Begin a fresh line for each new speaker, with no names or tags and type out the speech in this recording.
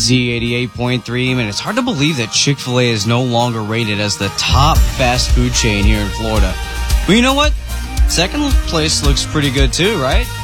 Z88.3, man, it's hard to believe that Chick-fil-A is no longer rated as the top fast food chain here in Florida. But you know what? Second place looks pretty good too, right?